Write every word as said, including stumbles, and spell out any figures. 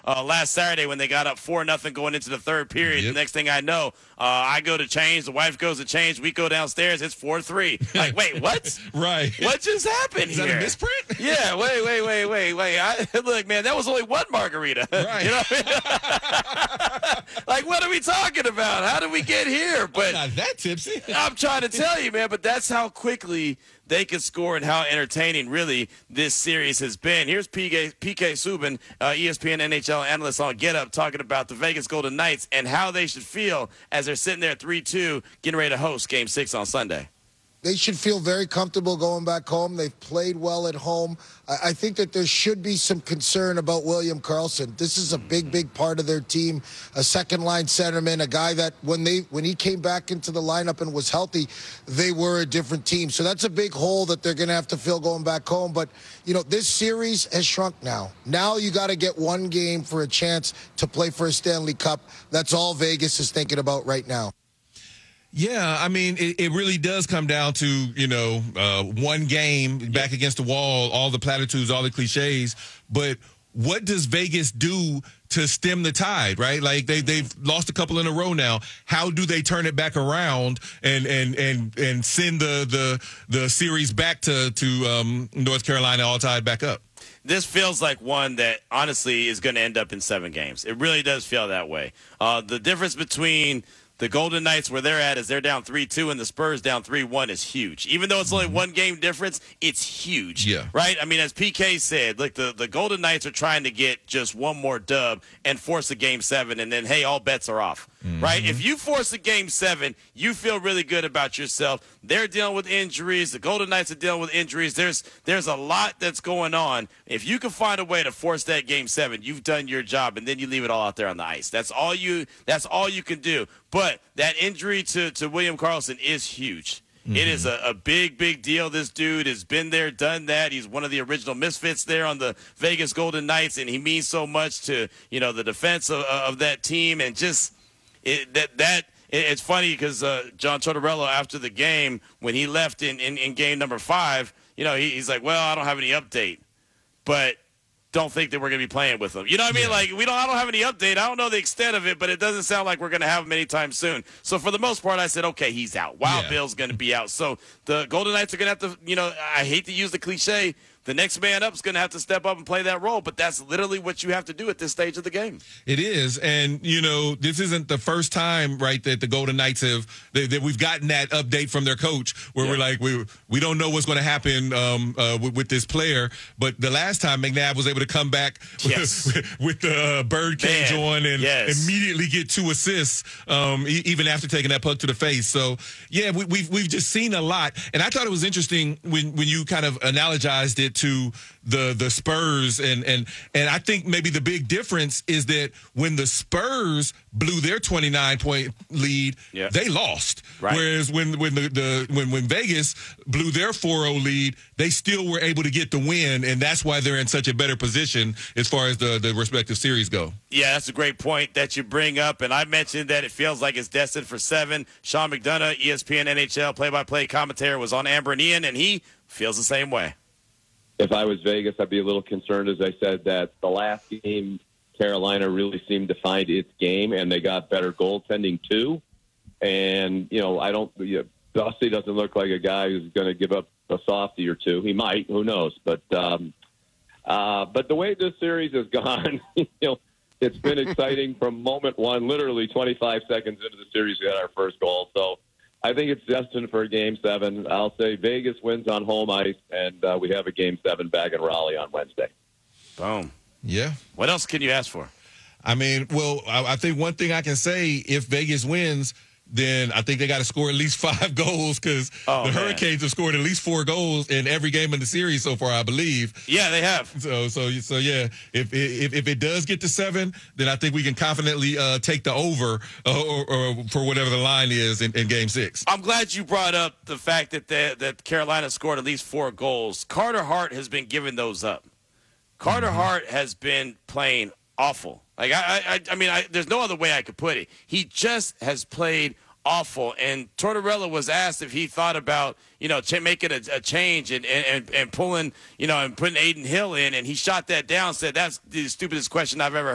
uh, last Saturday when they got up four nothing going into the third period. Yep. The next thing I know, uh, I go to change. The wife goes to change. We go downstairs. It's four three. Like, wait, what? Right. What just happened Is here? that a misprint? Yeah, wait, wait, wait, wait, wait. I, look, man, that was only one margarita. Right. You know what I mean? Like, what are we talking about? How did we get here? But I'm not that tipsy. I'm trying to tell you, man, but that's how quickly they can score and how entertaining, really, this series has been. Here's P K, P K Subban, uh, E S P N N H L analyst on Get Up, talking about the Vegas Golden Knights and how they should feel as they're sitting there three two, getting ready to host Game six on Sunday. They should feel very comfortable going back home. They've played well at home. I think that there should be some concern about William Karlsson. This is a big, big part of their team, a second-line centerman, a guy that when they when he came back into the lineup and was healthy, they were a different team. So that's a big hole that they're going to have to fill going back home. But, you know, this series has shrunk now. Now you got to get one game for a chance to play for a Stanley Cup. That's all Vegas is thinking about right now. Yeah, I mean, it, it really does come down to, you know, uh, one game back against the wall, all the platitudes, all the cliches. But what does Vegas do to stem the tide, right? Like they, they've lost a couple in a row now. How do they turn it back around and and and, and send the, the, the series back to, to um, North Carolina all tied back up? This feels like one that, honestly, is going to end up in seven games. It really does feel that way. Uh, the difference between the Golden Knights, where they're at, is they're down three two, and the Spurs down three one is huge. Even though it's only one game difference, it's huge. Yeah. Right? I mean, as P K said, look, the, the Golden Knights are trying to get just one more dub and force a game seven, and then, hey, all bets are off. Mm-hmm. Right? If you force a game seven, you feel really good about yourself. They're dealing with injuries. The Golden Knights are dealing with injuries. There's there's a lot that's going on. If you can find a way to force that game seven, you've done your job, and then you leave it all out there on the ice. That's all you that's all you can do. But that injury to, to William Karlsson is huge. Mm-hmm. It is a, a big, big deal. This dude has been there, done that. He's one of the original misfits there on the Vegas Golden Knights, and he means so much to, you know, the defense of, of that team. And just it, that that it, it's funny because uh, John Tortorella, after the game, when he left in, in, in game number five, you know, he, he's like, well, I don't have any update. But don't think that we're going to be playing with them. You know what I mean? Yeah. Like, we don't, I don't have any update. I don't know the extent of it, but it doesn't sound like we're going to have him anytime soon. So for the most part, I said, okay, he's out. Wild yeah. Bill's going to be out. So the Golden Knights are going to have to, you know, I hate to use the cliche, the next man up is going to have to step up and play that role, but that's literally what you have to do at this stage of the game. It is, and you know, this isn't the first time, right, that the Golden Knights have that, that we've gotten that update from their coach, where yeah. we're like, we we don't know what's going to happen um, uh, with, with this player. But the last time McNabb was able to come back yes. with, with the bird cage Man. on and yes. immediately get two assists, um, e- even after taking that puck to the face. So yeah, we, we've we've just seen a lot, and I thought it was interesting when when you kind of analogized it to the the Spurs, and and and I think maybe the big difference is that when the Spurs blew their twenty-nine point lead, yeah. they lost. Right. Whereas when when the, the when when Vegas blew their four oh lead, they still were able to get the win, and that's why they're in such a better position as far as the the respective series go. Yeah, that's a great point that you bring up, and I mentioned that it feels like it's destined for seven. Sean McDonough, E S P N N H L play-by-play commentator, was on Amber and Ian, and he feels the same way. If I was Vegas, I'd be a little concerned, as I said, that the last game, Carolina really seemed to find its game, and they got better goaltending too. And, you know, I don't you know, Dusty doesn't look like a guy who's going to give up a softie or two. He might, who knows. But um, uh, but the way this series has gone, you know, it's been exciting from moment one, literally twenty-five seconds into the series, we got our first goal. So I think it's destined for a game seven. I'll say Vegas wins on home ice, and uh, we have a game seven back in Raleigh on Wednesday. Boom. Yeah. What else can you ask for? I mean, well, I, I think one thing I can say, if Vegas wins, then I think they got to score at least five goals, because oh, the man. Hurricanes have scored at least four goals in every game in the series so far, I believe. Yeah, they have. So, so, so yeah. If if if it does get to seven, then I think we can confidently uh, take the over, uh, or, or for whatever the line is in, in Game Six. I'm glad you brought up the fact that the, that Carolina scored at least four goals. Carter Hart has been giving those up. Carter mm-hmm. Hart has been playing awful. Like I, I, I mean, I, there's no other way I could put it. He just has played awful. And Tortorella was asked if he thought about, you know, ch- making a, a change and, and, and pulling, you know, and putting Aiden Hill in, and he shot that down. Said that's the stupidest question I've ever heard.